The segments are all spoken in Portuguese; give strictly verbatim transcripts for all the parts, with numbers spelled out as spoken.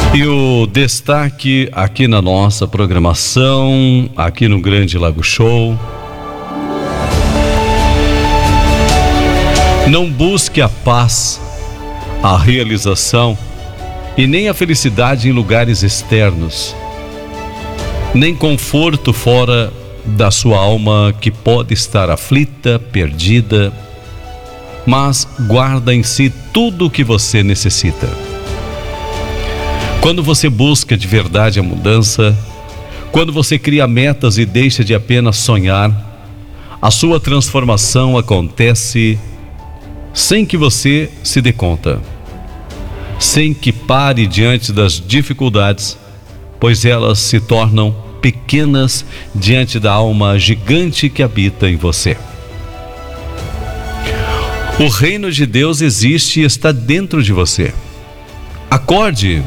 E o destaque aqui na nossa programação, aqui no Grande Lago Show. Não busque a paz, a realização e nem a felicidade em lugares externos, nem conforto fora da sua alma que pode estar aflita, perdida, mas guarda em si tudo o que você necessita. Quando você busca de verdade a mudança, quando você cria metas e deixa de apenas sonhar, a sua transformação acontece sem que você se dê conta, sem que pare diante das dificuldades, pois elas se tornam pequenas diante da alma gigante que habita em você. O reino de Deus existe e está dentro de você. Acorde!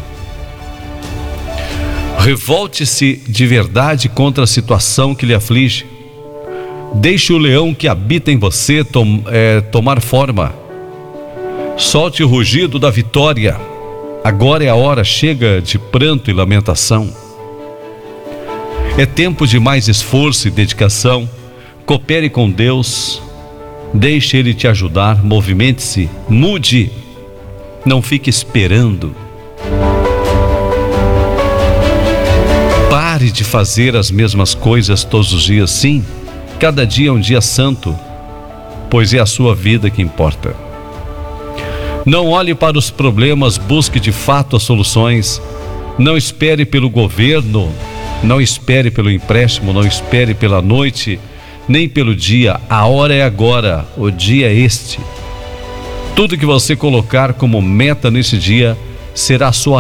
Revolte-se de verdade contra a situação que lhe aflige. Deixe o leão que habita em você tom, é, tomar forma. Solte o rugido da vitória. Agora é a hora, chega de pranto e lamentação. É tempo de mais esforço e dedicação. Coopere com Deus. Deixe Ele te ajudar. Movimente-se, mude. Não fique esperando. Pare de fazer as mesmas coisas todos os dias. Sim, cada dia é um dia santo, pois é a sua vida que importa. Não olhe para os problemas, busque de fato as soluções. Não espere pelo governo, não espere pelo empréstimo, não espere pela noite, nem pelo dia. A hora é agora, o dia é este. Tudo que você colocar como meta nesse dia será a sua